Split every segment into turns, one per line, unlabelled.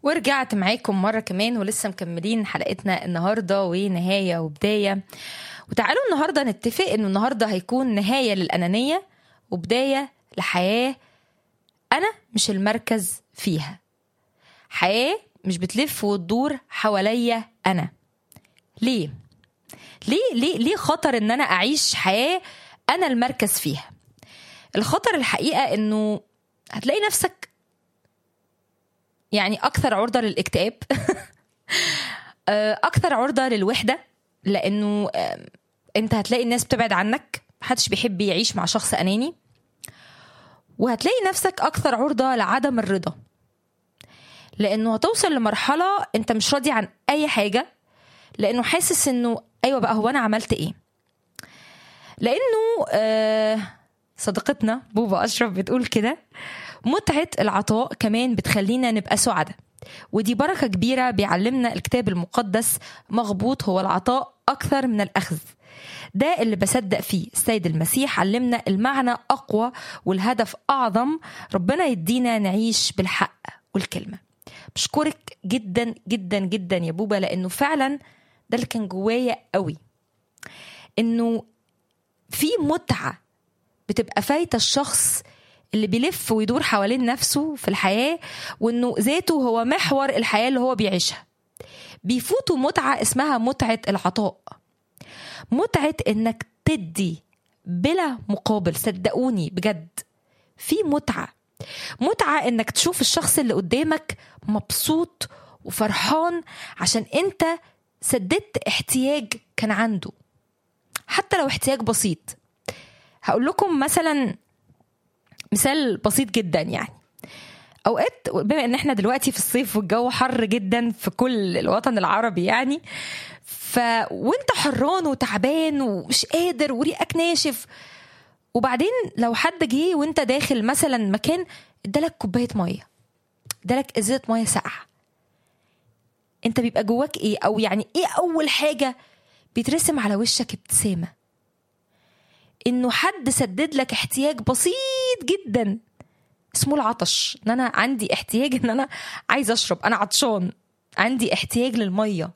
ورجعت معاكم مرة كمان ولسه مكملين حلقتنا النهاردة ونهاية وبداية. وتعالوا النهاردة نتفق إنه النهاردة هيكون نهاية للأنانية وبداية لحياة أنا مش المركز فيها، حياة مش بتلف وتدور حواليا أنا. ليه خطر إن أنا أعيش حياة أنا المركز فيها؟ الخطر الحقيقة إنه هتلاقي نفسك يعني أكثر عرضة للاكتئاب أكثر عرضة للوحدة، لأنه أنت هتلاقي الناس بتبعد عنك، محدش بيحب يعيش مع شخص أناني، وهتلاقي نفسك أكثر عرضة لعدم الرضا، لأنه هتوصل لمرحلة أنت مش راضي عن أي حاجة، لأنه حاسس أنه أيوة بقى هو أنا عملت إيه. لأنه صديقتنا بوبا أشرف بتقول كده: متعة العطاء كمان بتخلينا نبقى سعداء، ودي بركة كبيرة بيعلمنا الكتاب المقدس. مغبوط هو العطاء أكثر من الأخذ. ده اللي بصدق فيه. السيد المسيح علمنا المعنى أقوى والهدف أعظم. ربنا يدينا نعيش بالحق والكلمة. بشكرك جدا جدا جدا يا بوبا، لأنه فعلا ده اللي كان جوايا قوي، إنه في متعة بتبقى فايتة الشخص اللي بيلف ويدور حوالين نفسه في الحياة، وإنه ذاته هو محور الحياة اللي هو بيعيشها. بيفوتوا متعة اسمها متعة العطاء، متعة إنك تدي بلا مقابل. صدقوني بجد في متعة إنك تشوف الشخص اللي قدامك مبسوط وفرحان عشان أنت سددت احتياج كان عنده، حتى لو احتياج بسيط. هقول لكم مثلا مثال بسيط جدا. يعني اوقات بما ان احنا دلوقتي في الصيف والجو حر جدا في كل الوطن العربي، يعني وانت حران وتعبان ومش قادر وريقك ناشف، وبعدين لو حد جه وانت داخل مثلا مكان ادالك كوبايه ميه، ادالك ازازه ميه ساقعه، انت بيبقى جواك ايه؟ او يعني ايه اول حاجه بيترسم على وشك؟ ابتسامه، انه حد سدد لك احتياج بسيط جدا اسمه العطش. ان انا عندي احتياج، ان انا عايز اشرب، انا عطشان، عندي احتياج للميه،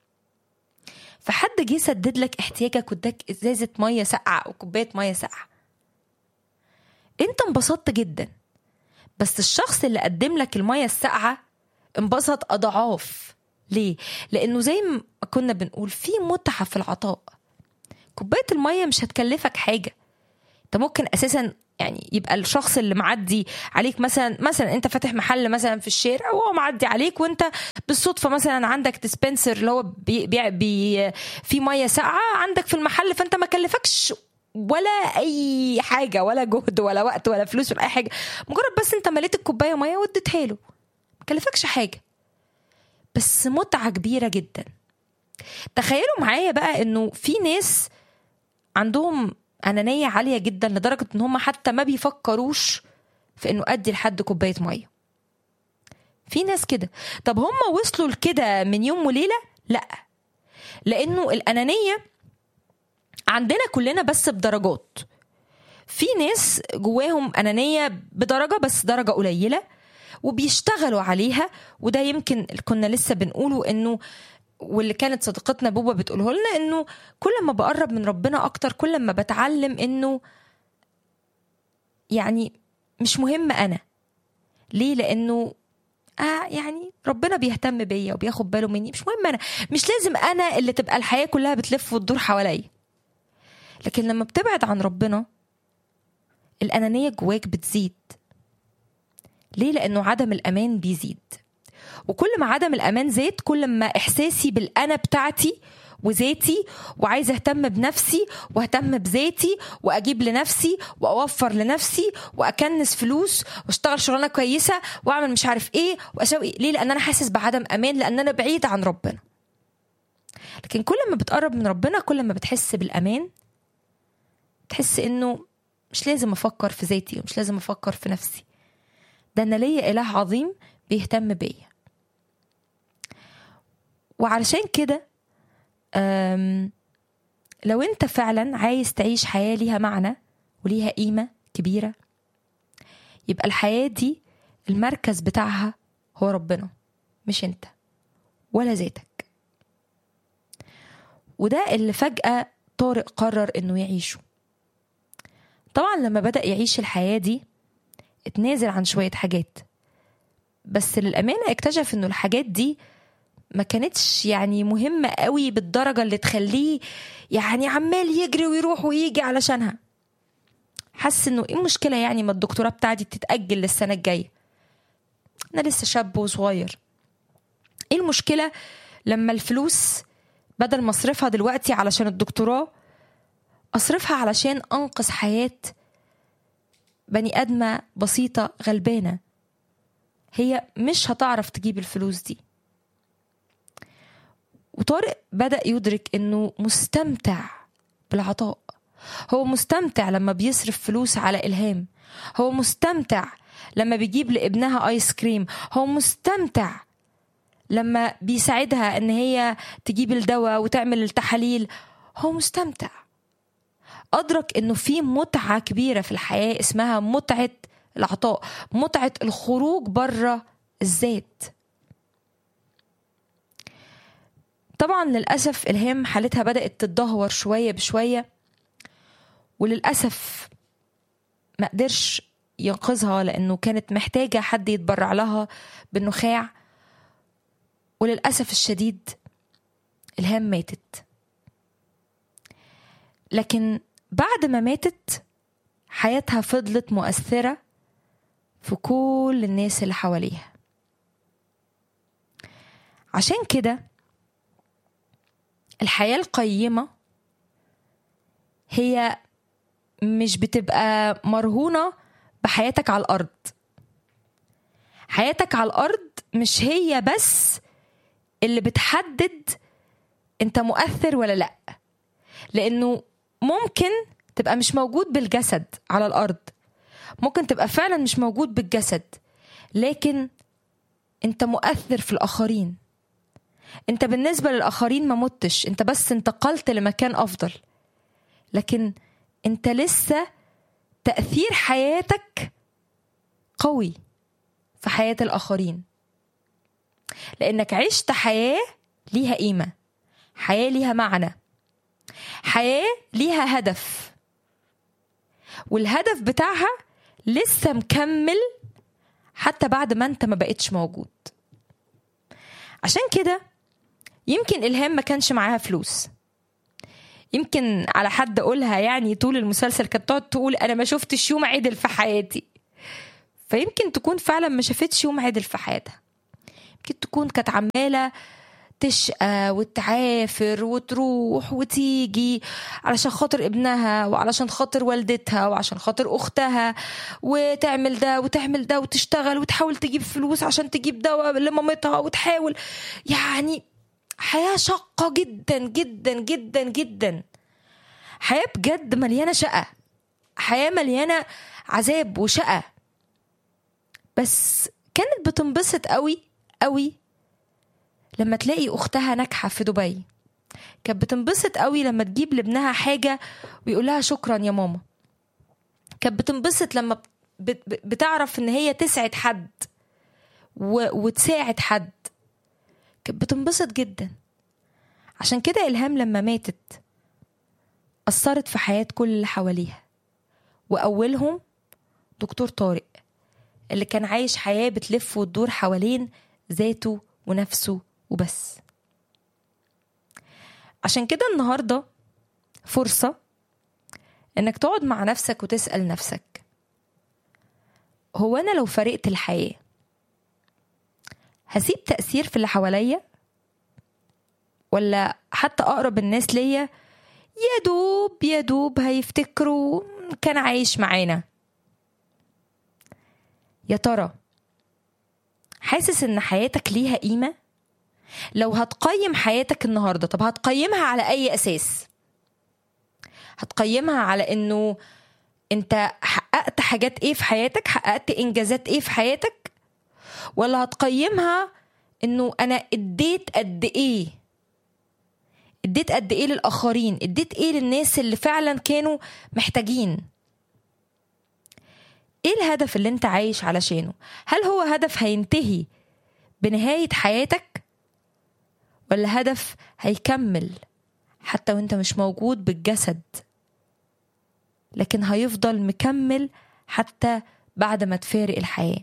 فحد جه سدد لك احتياجك واداك ازازه ميه ساقعه او كوبايه ميه ساقعه، انت انبسطت جدا. بس الشخص اللي قدم لك الميه الساقعه انبسط اضعاف. ليه؟ لانه زي ما كنا بنقول في متعه في العطاء. كوبايه الميه مش هتكلفك حاجه، انت ممكن اساسا يعني يبقى الشخص اللي معدي عليك مثلا انت فاتح محل مثلا في الشارع وهو معدي عليك، وانت بالصدفه مثلا عندك ديسبنسر اللي هو في ميه ساقعه عندك في المحل، فانت ما كلفكش ولا اي حاجه، ولا جهد ولا وقت ولا فلوس ولا اي حاجه، مجرد بس انت مليت الكوبايه ميه واديتها له، ما كلفكش حاجه، بس متعه كبيره جدا. تخيلوا معايا بقى انه في ناس عندهم أنانية عالية جدا لدرجة ان هم حتى ما بيفكروش في انه ادي لحد كوباية مية. في ناس كده. طب هم وصلوا لكده من يوم وليلة؟ لا، لانه الأنانية عندنا كلنا بس بدرجات. في ناس جواهم أنانية بدرجة، بس درجة قليلة وبيشتغلوا عليها. وده يمكن كنا لسه بنقوله انه، واللي كانت صديقتنا بوبا بتقوله لنا، انه كل ما بقرب من ربنا اكتر كل ما بتعلم انه يعني مش مهم انا. ليه؟ لانه يعني ربنا بيهتم بيا وبياخد باله مني، مش مهم انا، مش لازم انا اللي تبقى الحياة كلها بتلف وتدور حواليا. لكن لما بتبعد عن ربنا الأنانية جواك بتزيد. ليه؟ لانه عدم الامان بيزيد، وكل ما عدم الأمان زاد كل ما إحساسي بالأنا بتاعتي وذاتي، وعايزة أهتم بنفسي وأهتم بذاتي وأجيب لنفسي وأوفر لنفسي وأكنس فلوس وأشتغل شغلانة كويسة وأعمل مش عارف إيه وأسوي. ليه؟ لأن أنا حاسس بعدم أمان، لأن أنا بعيد عن ربنا. لكن كل ما بتقرب من ربنا كل ما بتحس بالأمان، تحس إنه مش لازم أفكر في ذاتي ومش لازم أفكر في نفسي، ده أنا ليا إله عظيم بيهتم بيا. وعلشان كده لو انت فعلا عايز تعيش حياة ليها معنى وليها قيمة كبيرة، يبقى الحياة دي المركز بتاعها هو ربنا. مش انت ولا ذاتك. وده اللي فجأة طارق قرر انه يعيشه. طبعا لما بدأ يعيش الحياة دي اتنازل عن شوية حاجات، بس للأمانة اكتشف انه الحاجات دي ما كانتش يعني مهمة قوي بالدرجة اللي تخليه يعني عمال يجري ويروح ويجي علشانها. حس انه ايه المشكلة يعني ما الدكتوراه بتاعتي تتأجل للسنة الجاية، انا لسه شاب وصغير. ايه المشكلة لما الفلوس بدل ما اصرفها دلوقتي علشان الدكتوراه اصرفها علشان انقذ حياة بني ادمة بسيطة غلبانة هي مش هتعرف تجيب الفلوس دي. وطارق بدأ يدرك انه مستمتع بالعطاء. هو مستمتع لما بيصرف فلوس على إلهام، هو مستمتع لما بيجيب لابنها آيس كريم، هو مستمتع لما بيساعدها ان هي تجيب الدواء وتعمل التحاليل، هو مستمتع. أدرك انه في متعة كبيرة في الحياة اسمها متعة العطاء، متعة الخروج بره الذات. طبعا للأسف إلهام حالتها بدأت تتدهور شوية بشوية، وللأسف ما قدرش ينقذها لأنه كانت محتاجة حد يتبرع لها بالنخاع. وللأسف الشديد إلهام ماتت. لكن بعد ما ماتت حياتها فضلت مؤثرة في كل الناس اللي حواليها. عشان كده الحياة القيمة هي مش بتبقى مرهونة بحياتك على الأرض. حياتك على الأرض مش هي بس اللي بتحدد انت مؤثر ولا لأ، لأنه ممكن تبقى مش موجود بالجسد على الأرض، ممكن تبقى فعلا مش موجود بالجسد، لكن انت مؤثر في الآخرين. انت بالنسبة للآخرين ما متش، انت بس انتقلت لمكان أفضل، لكن انت لسه تأثير حياتك قوي في حياة الآخرين، لأنك عشت حياة ليها قيمة، حياة ليها معنى، حياة ليها هدف، والهدف بتاعها لسه مكمل حتى بعد ما انت ما بقتش موجود. عشان كده يمكن إلهام ما كانش معاها فلوس، يمكن على حد أقولها يعني طول المسلسل كانت تقعد تقول أنا ما شفتش يوم عدل في حياتي، فيمكن تكون فعلا ما شافتش يوم عدل في حياتها. يمكن تكون كانت عمالة تشقى وتعافر وتروح وتيجي علشان خاطر ابنها وعلشان خاطر والدتها وعشان خاطر أختها، وتعمل ده وتعمل ده وتشتغل وتحاول تجيب فلوس عشان تجيب دواء لمامتها، وتحاول يعني حياة شاقة جدا جدا جدا جدا، حياة بجد مليانة شقة، حياة مليانة عذاب وشقة. بس كانت بتنبسط قوي قوي لما تلاقي أختها ناجحة في دبي، كانت بتنبسط قوي لما تجيب لابنها حاجة ويقولها شكرا يا ماما، كانت بتنبسط لما بتعرف ان هي تسعد حد وتساعد حد، كانت بتنبسط جدا. عشان كده إلهام لما ماتت أثرت في حياة كل اللي حواليها، وأولهم دكتور طارق اللي كان عايش حياة بتلف وتدور حوالين ذاته ونفسه وبس. عشان كده النهاردة فرصة انك تقعد مع نفسك وتسأل نفسك، هو أنا لو فرقت الحياة هسيب تأثير في اللي حواليا، ولا حتى أقرب الناس ليا يا دوب هيفتكروا كان عايش معانا؟ يا ترى حاسس ان حياتك ليها قيمة؟ لو هتقيم حياتك النهاردة، طب هتقيمها على اي اساس؟ هتقيمها على انه انت حققت حاجات ايه في حياتك، حققت انجازات ايه في حياتك، ولا هتقيمها انه انا اديت قد ايه للاخرين، اديت ايه للناس اللي فعلا كانوا محتاجين؟ ايه الهدف اللي انت عايش علشانه؟ هل هو هدف هينتهي بنهاية حياتك، ولا هدف هيكمل حتى وانت مش موجود بالجسد، لكن هيفضل مكمل حتى بعد ما تفارق الحياة؟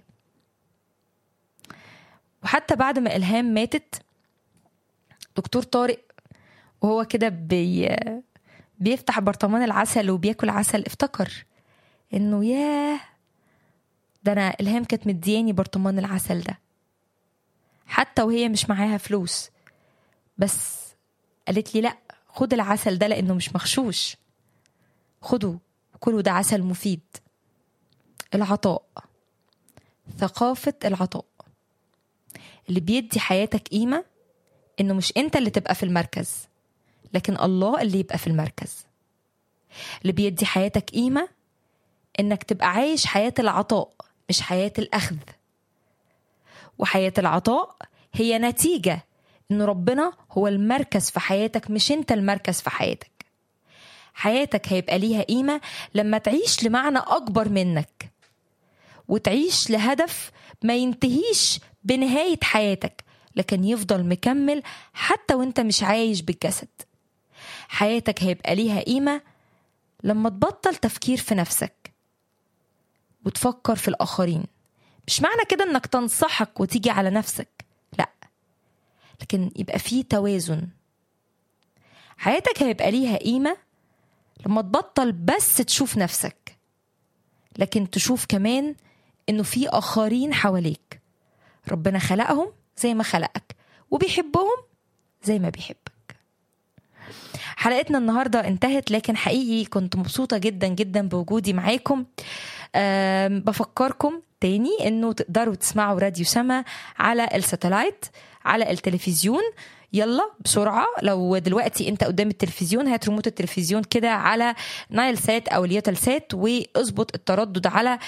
وحتى بعد ما إلهام ماتت، دكتور طارق وهو كده بيفتح برطمان العسل وبياكل عسل افتكر انه ياه، ده انا إلهام كانت مدياني برطمان العسل ده حتى وهي مش معاها فلوس، بس قالت لي لا، خد العسل ده لانه مش مغشوش، خدوا كلوا، ده عسل مفيد. العطاء، ثقافة العطاء اللي بيدي حياتك قيمة، انه مش انت اللي تبقى في المركز لكن الله اللي يبقى في المركز. اللي بيدي حياتك قيمة انك تبقى عايش حياة العطاء مش حياة الأخذ. وحياة العطاء هي نتيجة إن ربنا هو المركز في حياتك مش أنت المركز في حياتك. حياتك هيبقى ليها قيمة لما تعيش لمعنى أكبر منك، وتعيش لهدف ما ينتهيش بنهاية حياتك لكن يفضل مكمل حتى وانت مش عايش بالجسد. حياتك هيبقى ليها قيمة لما تبطل تفكير في نفسك وتفكر في الآخرين. مش معنى كده انك تنصحك وتيجي على نفسك، لا، لكن يبقى فيه توازن. حياتك هيبقى ليها قيمة لما تبطل بس تشوف نفسك لكن تشوف كمان انه في آخرين حواليك ربنا خلقهم زي ما خلقك وبيحبهم زي ما بيحبك. حلقتنا النهاردة انتهت، لكن حقيقي كنت مبسوطة جدا جدا بوجودي معاكم. بفكركم تاني انه تقدروا تسمعوا راديو سما على الساتلايت، على التلفزيون. يلا بسرعة، لو دلوقتي انت قدام التلفزيون هات ريموت التلفزيون كده على نايل سات او اليوتل سات واظبط التردد على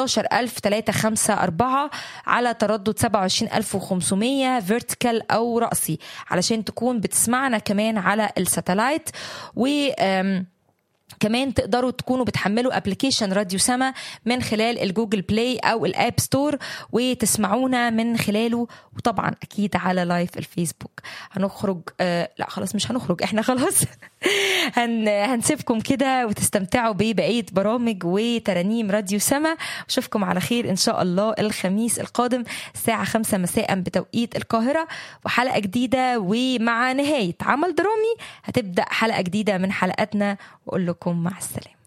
11354 على تردد 27500 فيرتيكال او رأسي علشان تكون بتسمعنا كمان على الساتلايت. و كمان تقدروا تكونوا بتحملوا ابليكيشن راديو سما من خلال الجوجل بلاي او الاب ستور وتسمعونا من خلاله. وطبعا اكيد على لايف الفيسبوك. هنخرج لا خلاص مش هنخرج، احنا خلاص هنسيبكم كده وتستمتعوا ببقية برامج وترانيم راديو سما. اشوفكم على خير ان شاء الله الخميس القادم الساعة 5 مساء بتوقيت القاهرة، وحلقة جديدة. ومع نهاية عمل درامي هتبدأ حلقة جديدة من حلقاتنا، وأقول لكم مع السلامة.